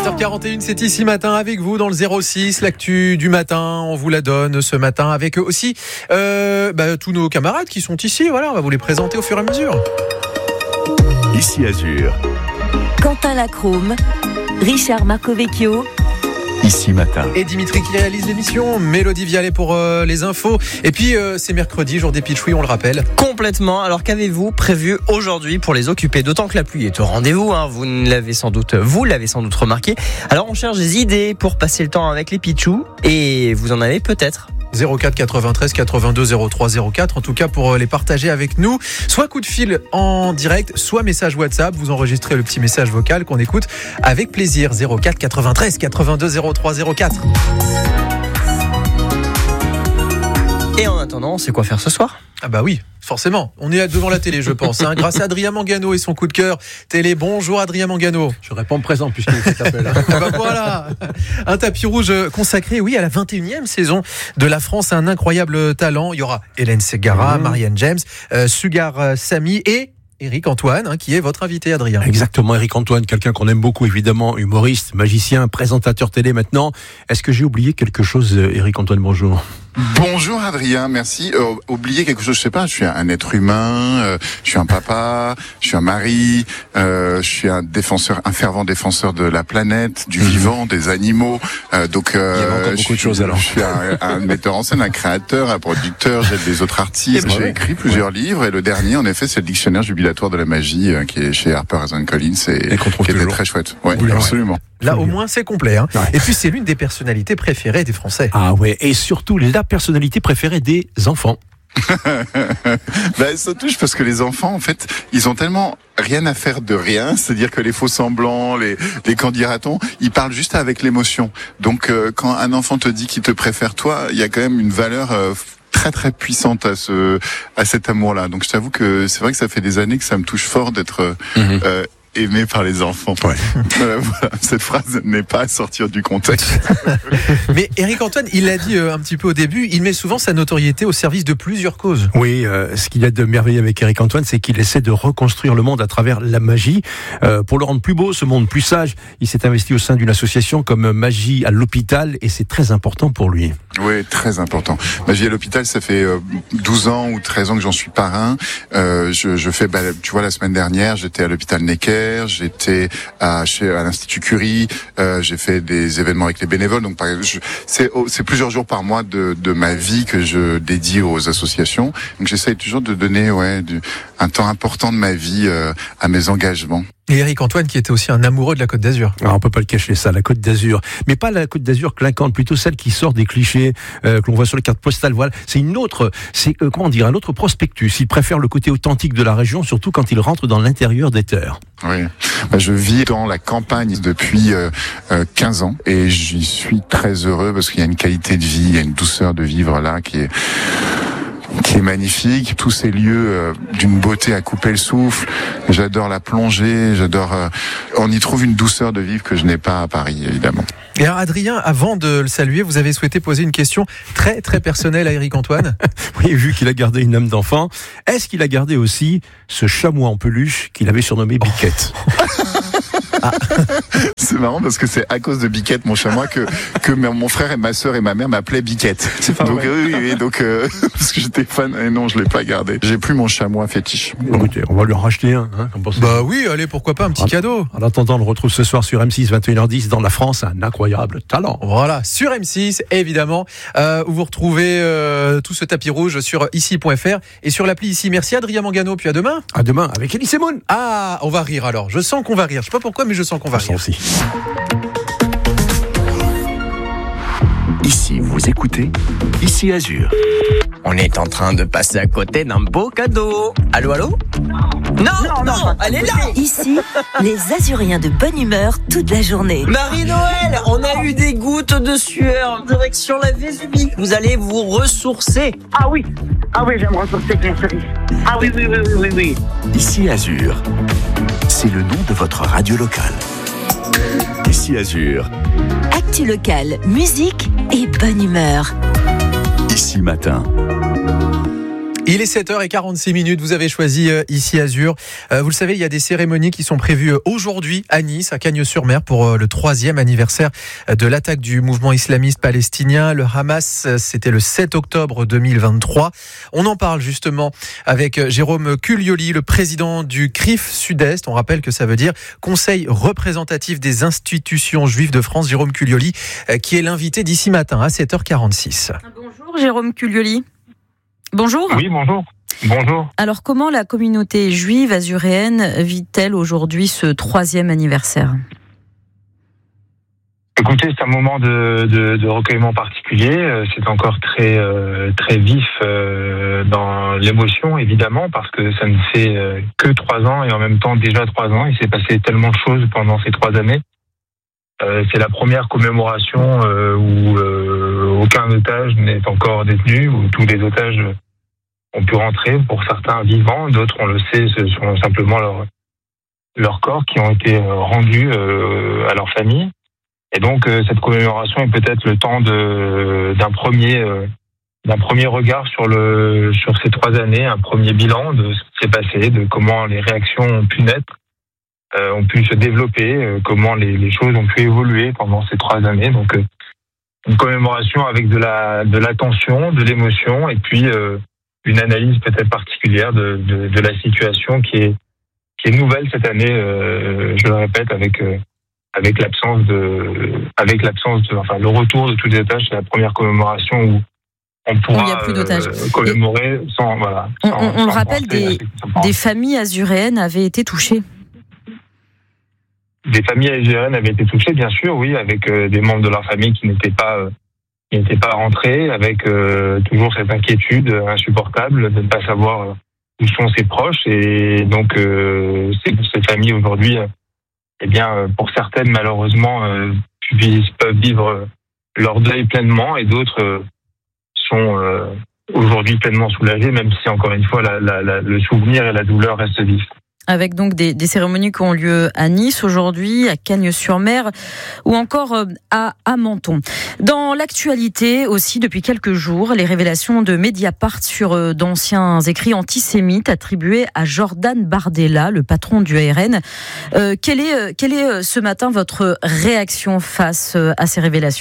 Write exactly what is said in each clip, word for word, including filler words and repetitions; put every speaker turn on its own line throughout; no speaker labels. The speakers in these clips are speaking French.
sept heures quarante et une, c'est ici matin avec vous dans le zéro six, l'actu du matin, on vous la donne ce matin avec aussi euh, bah, tous nos camarades qui sont ici, voilà, on va vous les présenter au fur et à mesure.
Ici Azur.
Quentin Lacrome, Richard Marcovecchio.
Ici matin.
Et Dimitri qui réalise l'émission, Mélodie Vialet pour euh, les infos. Et puis euh, c'est mercredi, jour des pitchouis, on le rappelle.
Complètement. Alors qu'avez-vous prévu aujourd'hui pour les occuper? D'autant que la pluie est au rendez-vous, hein. Vous l'avez sans doute, vous l'avez sans doute remarqué. Alors on cherche des idées pour passer le temps avec les pitchous et vous en avez peut-être.
zéro quatre quatre-vingt-treize quatre-vingt-deux zéro trois zéro quatre, en tout cas pour les partager avec nous, soit coup de fil en direct, soit message WhatsApp, vous enregistrez le petit message vocal qu'on écoute avec plaisir. Zéro quatre quatre-vingt-treize quatre-vingt-deux zéro trois zéro quatre.
Et en attendant, on sait quoi faire ce soir?
Ah bah oui, forcément, on est devant la télé je pense, hein, grâce à Adrien Mangano et son coup de cœur télé. Bonjour Adrien Mangano.
Je réponds présent puisque vous faites appel.
Ah bah voilà, un tapis rouge consacré, oui, à la vingt et unième saison de La France a un incroyable talent. Il y aura Hélène Ségara, mmh. Marianne James, euh, Sugar euh, Samy et Éric Antoine, hein, qui est votre invité, Adrien.
Exactement, Éric Antoine, quelqu'un qu'on aime beaucoup, évidemment, humoriste, magicien, présentateur télé maintenant. Est-ce que j'ai oublié quelque chose, Éric Antoine? Bonjour.
Bonjour Adrien, merci. Euh, oublier quelque chose, je sais pas, je suis un être humain, euh, je suis un papa, je suis un mari, euh, je suis un défenseur, un fervent défenseur de la planète, du mmh. vivant, des animaux. Euh, donc, euh,
il y a encore beaucoup de choses alors.
Je suis un, un metteur en scène, un créateur, un producteur, j'aide des autres artistes. J'ai écrit plusieurs ouais. livres et le dernier, en effet, c'est le dictionnaire jubilatoire de la magie euh, qui est chez HarperCollins et, et qui était très chouette. Ouais, oui, absolument.
Ouais. Là, au moins, c'est complet. Hein. Ouais. Et puis, c'est l'une des personnalités préférées des Français.
Ah ouais, et surtout la personnalité préférée des enfants.
Ben, ça touche parce que les enfants, en fait, ils ont tellement rien à faire de rien, c'est-à-dire que les faux semblants, les, les candidatons, ils parlent juste avec l'émotion. Donc, euh, quand un enfant te dit qu'il te préfère toi, il y a quand même une valeur euh, très très puissante à ce à cet amour-là. Donc, je t'avoue que c'est vrai que ça fait des années que ça me touche fort d'être mmh. euh, aimé par les enfants. Ouais. Voilà, voilà. Cette phrase n'est pas à sortir du contexte.
Mais Éric Antoine, il l'a dit euh, un petit peu au début, il met souvent sa notoriété au service de plusieurs causes.
Oui, euh, ce qu'il y a de merveilleux avec Éric Antoine, c'est qu'il essaie de reconstruire le monde à travers la magie. Euh, pour le rendre plus beau, ce monde plus sage, il s'est investi au sein d'une association comme Magie à l'hôpital et c'est très important pour lui.
Oui, très important. Magie à l'hôpital, ça fait euh, douze ans ou treize ans que j'en suis parrain. Euh, je, je fais, bah, tu vois, la semaine dernière, j'étais à l'hôpital Necker. J'étais à, chez, à l'Institut Curie, euh, j'ai fait des événements avec les bénévoles. Donc, par exemple, je, c'est, c'est plusieurs jours par mois de, de ma vie que je dédie aux associations. Donc, j'essaye toujours de donner, ouais, du, un temps important de ma vie euh, à mes engagements.
Et Éric Antoine qui était aussi un amoureux de la Côte d'Azur.
Alors, on peut pas le cacher ça, la Côte d'Azur, mais pas la Côte d'Azur clinquante, plutôt celle qui sort des clichés euh, que l'on voit sur les cartes postales. Voilà, c'est une autre, c'est euh, comment dire, un autre prospectus. Il préfère le côté authentique de la région, surtout quand il rentre dans l'intérieur des terres.
Oui, bah, je vis dans la campagne depuis euh, euh, quinze ans et j'y suis très heureux parce qu'il y a une qualité de vie, il y a une douceur de vivre là qui est qui est magnifique, tous ces lieux euh, d'une beauté à couper le souffle. J'adore la plongée, j'adore. Euh, on y trouve une douceur de vivre que je n'ai pas à Paris, évidemment.
Et alors, Adrien, avant de le saluer, vous avez souhaité poser une question très très personnelle à Éric Antoine.
Oui, vu qu'il a gardé une âme d'enfant, est-ce qu'il a gardé aussi ce chamois en peluche qu'il avait surnommé Biquette?
Ah. C'est marrant parce que c'est à cause de Biquette, mon chamois, que que mon frère et ma sœur et ma mère m'appelaient Biquette.
C'est pas
donc
vrai.
oui, oui, donc euh, parce que j'étais fan et non, je l'ai pas gardé. J'ai plus mon chamois fétiche.
Écoutez, on va lui en racheter un. Hein,
bah oui, allez, pourquoi pas un petit en, cadeau.
En attendant, on le retrouve ce soir sur M six, vingt et une heures dix, dans La France, un incroyable talent.
Voilà, sur M six, évidemment, euh, où vous retrouvez euh, tout ce tapis rouge sur ici point f r et sur l'appli Ici. Merci Adrien Mangano, puis à demain.
À demain avec Elie Semoun.
Ah, on va rire alors. Je sens qu'on va rire. Je sais pas pourquoi, mais je sens qu'on va rire.
Aussi.
Ici, vous écoutez Ici Azur.
On est en train de passer à côté d'un beau cadeau. Allô, allô? Non, non, non, elle est là.
Ici, les Azuriens de bonne humeur toute la journée.
Marie-Noël, on a eu des gouttes de sueur direction la Vésubie. Vous allez vous ressourcer.
Ah oui, ah oui, j'aime ressourcer avec la cerise. Ah oui, oui, oui, oui, oui, oui.
Ici Azur, c'est le nom de votre radio locale. Ici Azur.
Actu locale, musique et bonne humeur.
Ici matin.
Il est sept heures quarante-six minutes, vous avez choisi euh, ici Azur. Euh, vous le savez, il y a des cérémonies qui sont prévues euh, aujourd'hui à Nice, à Cagnes-sur-Mer, pour euh, le troisième anniversaire euh, de l'attaque du mouvement islamiste palestinien. Le Hamas, euh, c'était le sept octobre deux mille vingt-trois. On en parle justement avec euh, Jérôme Cuglioli, le président du C R I F Sud-Est. On rappelle que ça veut dire Conseil représentatif des institutions juives de France. Jérôme Cuglioli, euh, qui est l'invité d'ici matin à sept heures quarante-six.
Bonjour Jérôme Cuglioli. Bonjour.
Oui, bonjour. Bonjour.
Alors, comment la communauté juive azuréenne vit-elle aujourd'hui ce troisième anniversaire ?
Écoutez, c'est un moment de, de, de recueillement particulier. C'est encore très euh, très vif euh, dans l'émotion, évidemment, parce que ça ne fait euh, que trois ans et en même temps déjà trois ans. Il s'est passé tellement de choses pendant ces trois années. Euh, c'est la première commémoration euh, où euh, aucun otage n'est encore détenu, où tous les otages ont pu rentrer, pour certains vivants, d'autres, on le sait, ce sont simplement leurs leurs corps qui ont été rendus euh, à leur famille. Et donc euh, cette commémoration est peut-être le temps de d'un premier euh, d'un premier regard sur le sur ces trois années, un premier bilan de ce qui s'est passé, de comment les réactions ont pu naître, euh, ont pu se développer, euh, comment les, les choses ont pu évoluer pendant ces trois années. Donc euh, une commémoration avec de la de l'attention, de l'émotion, et puis euh, une analyse peut-être particulière de, de, de la situation qui est qui est nouvelle cette année, euh, je le répète, avec euh, avec l'absence de avec l'absence de enfin le retour de tous les otages. C'est la première commémoration où on pourra euh, commémorer et sans voilà.
On,
sans,
on, on
sans
le rappelle, des des familles azuréennes avaient été touchées.
Des familles azuréennes avaient été touchées, bien sûr, oui, avec euh, des membres de leur famille qui n'étaient pas euh, qui n'étaient pas rentrés, avec euh, toujours cette inquiétude insupportable de ne pas savoir euh, où sont ses proches. Et donc euh, ces, ces familles aujourd'hui, euh, eh bien, euh, pour certaines malheureusement, euh, peuvent vivre leur deuil pleinement, et d'autres euh, sont euh, aujourd'hui pleinement soulagées, même si encore une fois la, la, la, le souvenir et la douleur restent vifs.
Avec donc des, des cérémonies qui ont lieu à Nice aujourd'hui, à Cagnes-sur-Mer ou encore à, à Menton. Dans l'actualité aussi, depuis quelques jours, les révélations de Mediapart sur d'anciens écrits antisémites attribués à Jordan Bardella, le patron du A R N. Euh, quelle est, quelle est ce matin votre réaction face à ces révélations ?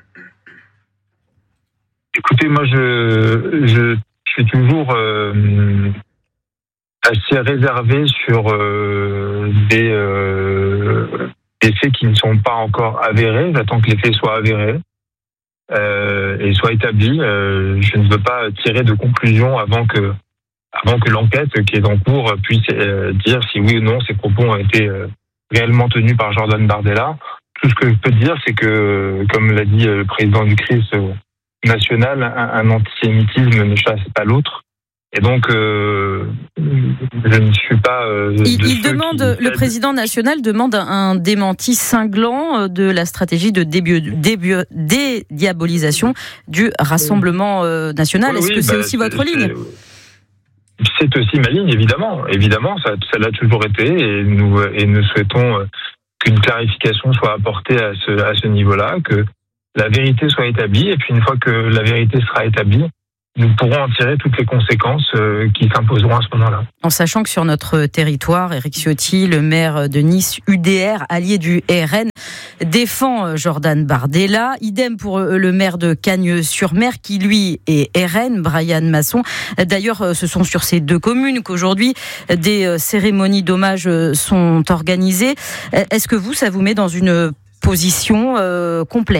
Écoutez, moi je, je, je suis toujours... Euh, assez réservé sur euh, des, euh, des faits qui ne sont pas encore avérés. J'attends que les faits soient avérés euh, et soient établis. Euh, je ne veux pas tirer de conclusion avant que, avant que l'enquête qui est en cours puisse euh, dire si oui ou non ces propos ont été euh, réellement tenus par Jordan Bardella. Tout ce que je peux dire, c'est que, comme l'a dit le président du C R I F national, un, un antisémitisme ne chasse pas l'autre. Et donc, euh, je ne suis pas. Euh,
il il demande, le président national demande un, un démenti cinglant de la stratégie de débio, débio, dédiabolisation du Rassemblement euh, national. Oui, Est-ce oui, que c'est bah, aussi c'est, votre ligne ?
c'est, c'est aussi ma ligne, évidemment. Évidemment, ça, ça l'a toujours été, et nous et nous souhaitons qu'une clarification soit apportée à ce à ce niveau-là, que la vérité soit établie, et puis une fois que la vérité sera établie, nous pourrons en tirer toutes les conséquences euh, qui s'imposeront à ce moment-là.
En sachant que sur notre territoire, Éric Ciotti, le maire de Nice, U D R, allié du A R N, défend Jordan Bardella. Idem pour le maire de Cagnes-sur-Mer, qui lui est R N, Brian Masson. D'ailleurs, ce sont sur ces deux communes qu'aujourd'hui des cérémonies d'hommage sont organisées. Est-ce que vous, ça vous met dans une position euh, complexe ?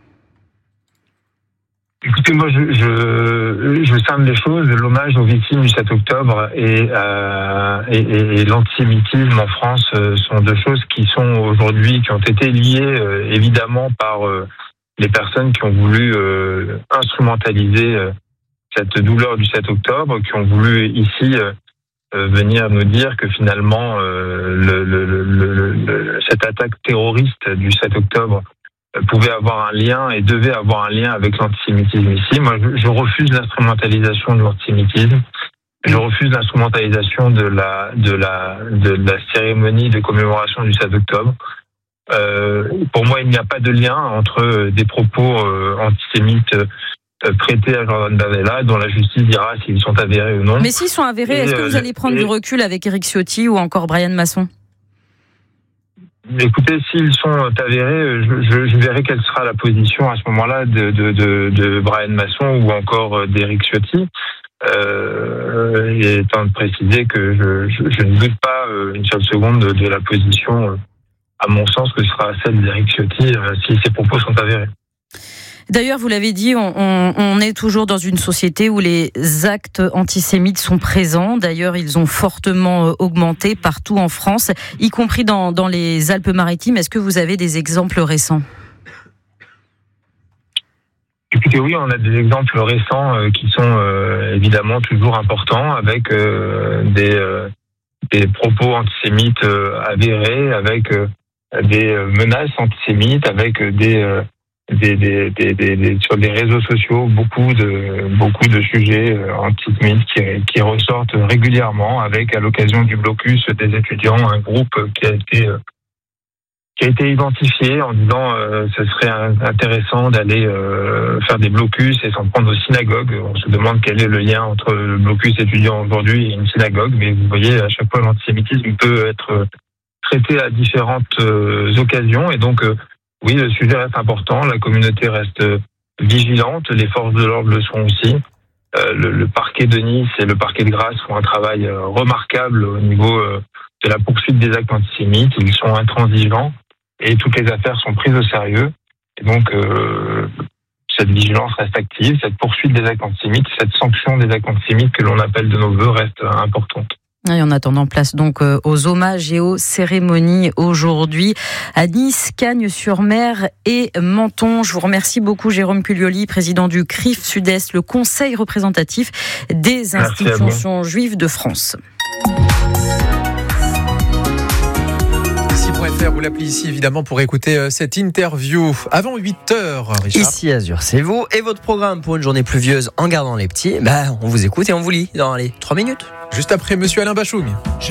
Écoutez, moi, je, je, je scinde les choses. L'hommage aux victimes du sept octobre et, euh, et, et, et l'antisémitisme en France euh, sont deux choses qui sont aujourd'hui, qui ont été liées euh, évidemment par euh, les personnes qui ont voulu euh, instrumentaliser euh, cette douleur du sept octobre, qui ont voulu ici euh, venir nous dire que finalement euh, le, le, le, le, le, cette attaque terroriste du sept octobre pouvait avoir un lien et devait avoir un lien avec l'antisémitisme ici. Moi, je, je refuse l'instrumentalisation de l'antisémitisme. Je refuse l'instrumentalisation de la de la de la cérémonie de commémoration du sept octobre. Euh, pour moi, il n'y a pas de lien entre des propos euh, antisémites prêtés à Jordan Bardella, dont la justice dira s'ils sont avérés ou non.
Mais s'ils sont avérés,
et
est-ce que
euh,
vous allez prendre
et...
du recul avec Éric Ciotti ou encore Brian Masson ?
Écoutez, s'ils sont avérés, je, je, je verrai quelle sera la position à ce moment-là de, de, de, de Brian Masson ou encore d'Éric Ciotti. Euh, il est temps de préciser que je, je, je ne doute pas une seule seconde de, de la position, à mon sens, que sera celle d'Éric Ciotti si ces propos sont avérés.
D'ailleurs, vous l'avez dit, on, on, on est toujours dans une société où les actes antisémites sont présents. D'ailleurs, ils ont fortement augmenté partout en France, y compris dans, dans les Alpes-Maritimes. Est-ce que vous avez des exemples récents ?
Écoutez, oui, on a des exemples récents euh, qui sont euh, évidemment toujours importants, avec euh, des, euh, des propos antisémites euh, avérés, avec euh, des menaces antisémites, avec des... Euh, Des, des, des, des, des, sur des réseaux sociaux, beaucoup de, beaucoup de sujets antisémites qui, qui ressortent régulièrement, avec à l'occasion du blocus des étudiants, un groupe qui a été, qui a été identifié en disant euh, ce serait intéressant d'aller euh, faire des blocus et s'en prendre aux synagogues. On se demande quel est le lien entre le blocus étudiant aujourd'hui et une synagogue, mais vous voyez, à chaque fois, l'antisémitisme peut être traité à différentes euh, occasions, et donc euh, oui, le sujet reste important, la communauté reste vigilante, les forces de l'ordre le sont aussi. Euh, le, le parquet de Nice et le parquet de Grasse font un travail euh, remarquable au niveau euh, de la poursuite des actes antisémites. Ils sont intransigeants et toutes les affaires sont prises au sérieux. Et donc, euh, cette vigilance reste active, cette poursuite des actes antisémites, cette sanction des actes antisémites que l'on appelle de nos voeux reste euh, importante.
Et en attendant, place donc aux hommages et aux cérémonies aujourd'hui à Nice, Cagnes-sur-Mer et Menton. Je vous remercie beaucoup, Jérôme Culioli, président du C R I F Sud-Est, le Conseil représentatif des institutions juives de France.
Vous l'appelez ici évidemment pour écouter cette interview avant huit heures, Richard.
Ici Azur, c'est vous et votre programme pour une journée pluvieuse en gardant les petits. Bah, on vous écoute et on vous lit dans les trois minutes.
Juste après Monsieur Alain Bachung.